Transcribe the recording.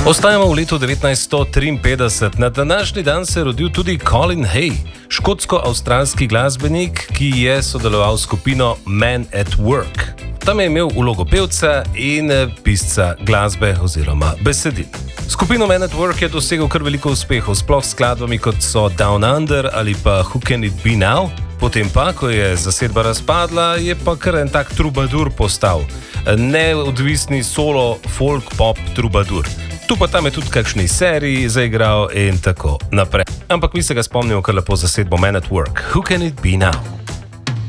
Ostajamo v letu 1953. Na današnji dan se je rodil tudi Colin Hay, škotsko-avstralski glasbenik, ki je sodeloval s skupino Men at Work. Tam je imel vlogo pevca in pisca glasbe oziroma besedil. Skupino Men at Work je dosegel kar veliko uspehov, sploh s skladbami kot so Down Under ali pa Who Can It Be Now. Potem pa, ko je zasedba razpadla, je pa kar en tak trubadur postal. Neodvisni solo folk pop trubadur. Tu pa tam je tudi kakšni seriji zaigral in tako naprej. Ampak mi se ga spomnimo kar lepo zasedbo Men at Work. Who Can It Be Now?